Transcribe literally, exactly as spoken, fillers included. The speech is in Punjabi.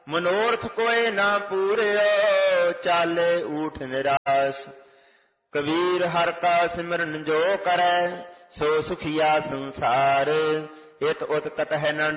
ਮਨੋਰਥ ਕੋਇ ਨਾ ਪੂਰਿਓ, ਚਾਲੇ ਊਠ ਨਿਰਾਸ। ਕਬੀਰ ਹਰਿ ਕਾ ਸਿਮਰਨ ਜੋ ਕਰੈ, ਸੋ ਸੁਖੀਆ ਸੰਸਾਰ। ਇਤ ਉਤ ਕਤਹਿ ਨ